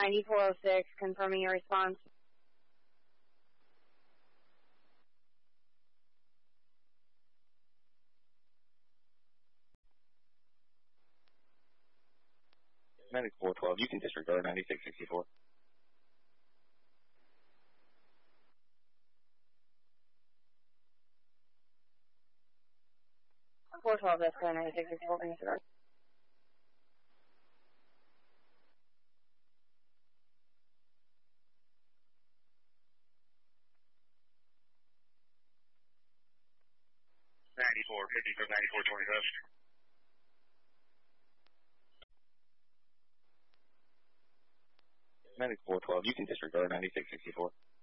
9406, confirming your response. Medic 412, you can disregard 9664. Four 12, that's correct, 9664, disregard. From 9427. Medic 412, you can disregard 9664.